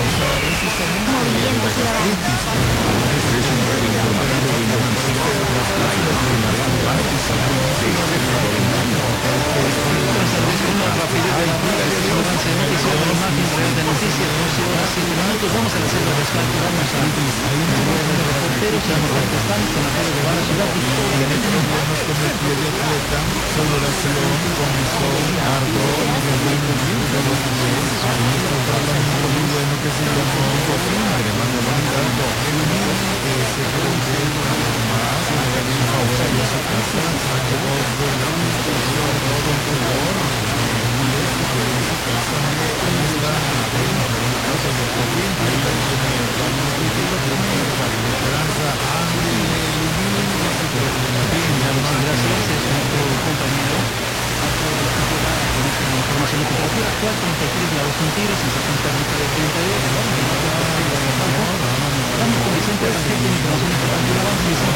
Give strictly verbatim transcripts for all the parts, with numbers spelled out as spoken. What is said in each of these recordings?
Movimiento Vamos a hacer los descartes, vamos a reporteros, seamos reporteros, con la de Barra Ciudad y todo el con el pie de atleta, coloración, comezón, ardor, rebelde, de los pies, hay un tratamiento muy bueno que se llama Nicofin, agregando tanto el unión que se crece más, le da bien favor a su casa, saque dos de la instrucción, todo un color, y es que en su casa, ahí está, ahí está, de Cofin, ahí la tiene, vamos a decir, lo tiene, para la esperanza, hambre, Muchas gracias, es nuestro compañero con esta información de temperatura actual, treinta y tres grados centígrados, sensación térmica de treinta y dos. Vamos con Vicente Rangel con información de temperatura, vamos Vicente.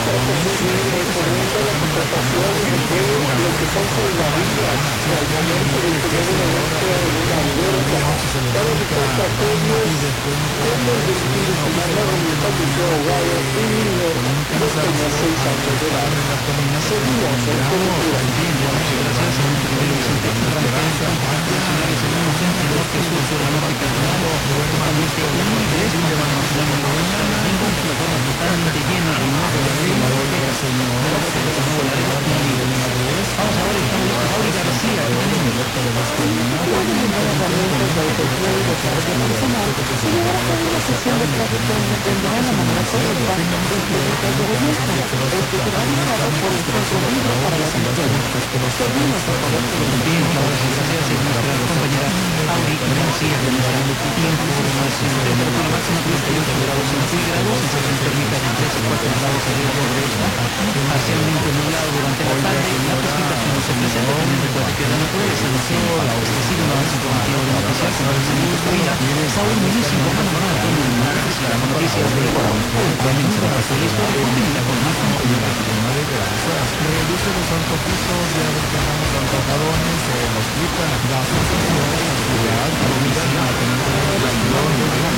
Parcialmente nublado durante la tarde, la precipitación se presenta también recuerda que la naturaleza nos lleva a la ofrecida un avance informativo de noticias con el segundo vida. Saúl Muñoz informando para todo el mundo. Las noticias de Comienza a hacer esto de comunidad con más comunidad. Reduce los antojitos, ya ves que andamos antojadones, se nos quita la sensación, la actividad, la comida, la temperatura,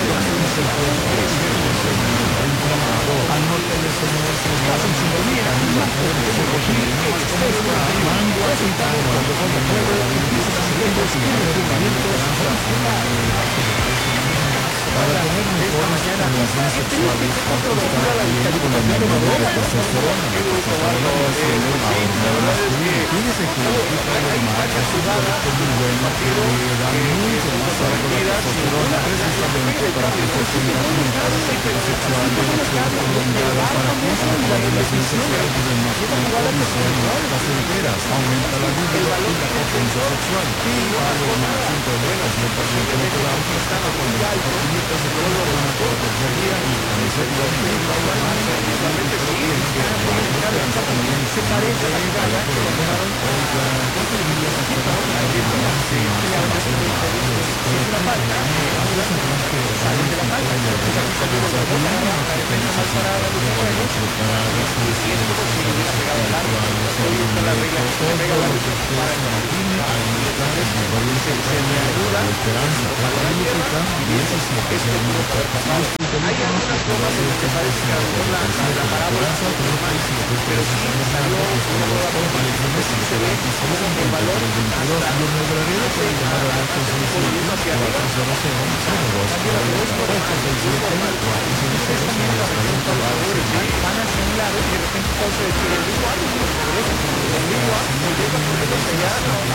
inflamado, al norte de ese nuevo estás en sintonía, mango aceitado, cuando con el fuego, empiezas a seguir los para tener mejores relaciones sexuales, otro doctor a la con el nivel de testosterona, la testosterona es una hormona masculina, tienes que utilizar marcas que es muy bueno, que le da mucho más algo la testosterona, precisamente para que se tenga una relación sexual prolongada, para que las relaciones sexuales duren más tiempo y sean más placenteras, aumenta la libido y la potencia sexual, y algo más simple de las metas de que lo damos estaba con el se coloca una cortesaría y camiseta de la marca y solamente también se parece a la cara que lo dejaron con la conseguiría superar la distancia y la una falta ahora salen de la falta y la camisa de la boca la defensa más parada de los juegos y si es posible la pegada al arco la regla se pega al arco para que se le ayuda la esperanza para la izquierda y eso es lo que se llama hay algunas tomas en las que parece que a lo mejor la, la parábola es normal, pero sí salió una nueva forma y sí se ve el valor hasta volviendo hacia arriba. Cambio la voz por el normal. Ustedes también lo representan los valores, van hacia un lado y de repente todo se detiene. El mismo árbol se regresa. El mismo árbol se llega a poner hacia allá.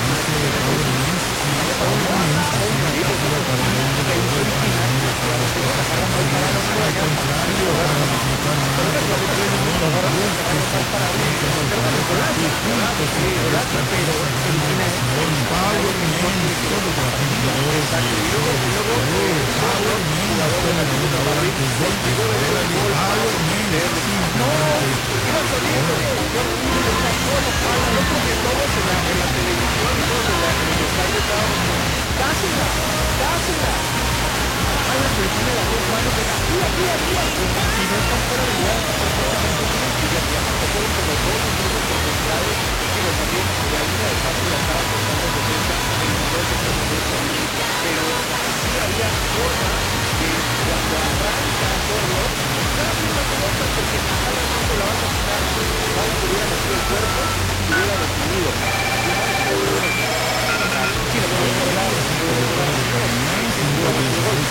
Dásela, dásela. Hay una persona de las dos manos de aquí, aquí, aquí, aquí. Y no están fuera de lugar. Y ya tampoco entre los dos grupos potenciales. Y los también de alguna de parte la estaban tocando defensa en el nivel de ese momento. Pero sí había forma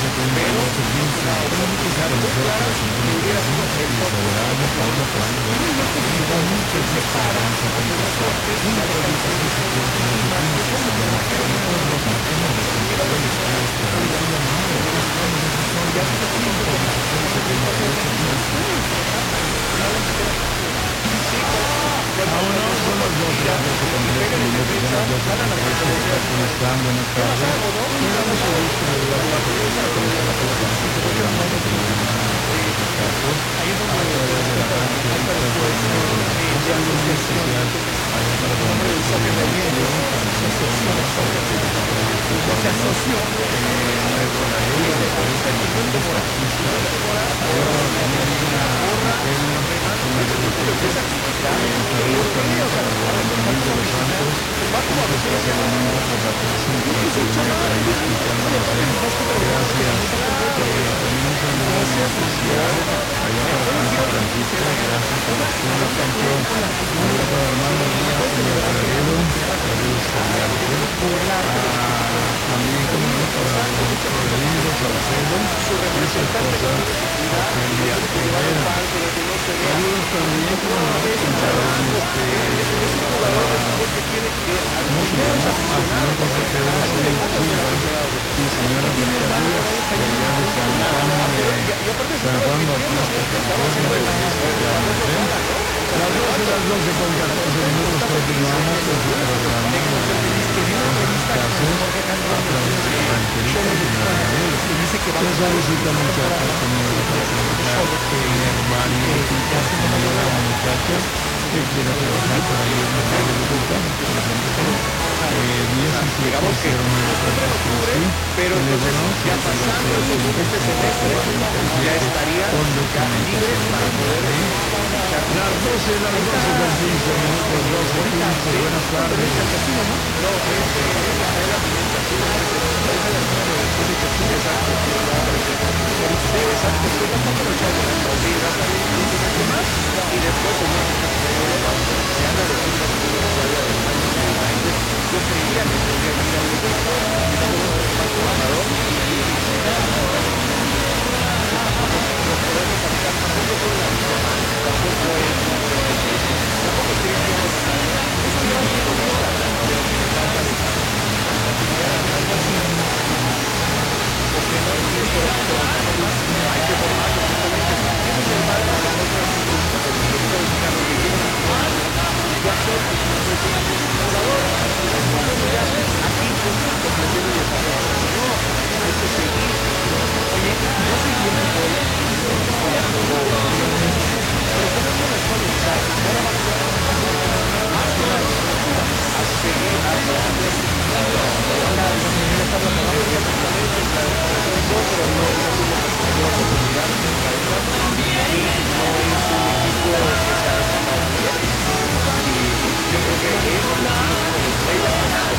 y después